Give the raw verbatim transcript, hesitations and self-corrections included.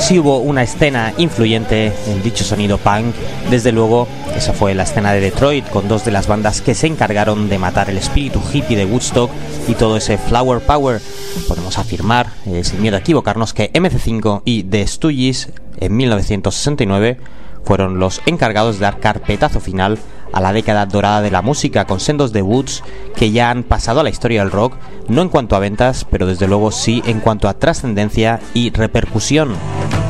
si hubo una escena influyente en dicho sonido punk, desde luego esa fue la escena de Detroit, con dos de las bandas que se encargaron de matar el espíritu hippie de Woodstock y todo ese flower power. Podemos afirmar, eh, sin miedo a equivocarnos, que eme ce cinco y The Stooges en mil novecientos sesenta y nueve fueron los encargados de dar carpetazo final a la década dorada de la música, con sendos debuts que ya han pasado a la historia del rock, no en cuanto a ventas, pero desde luego sí en cuanto a trascendencia y repercusión.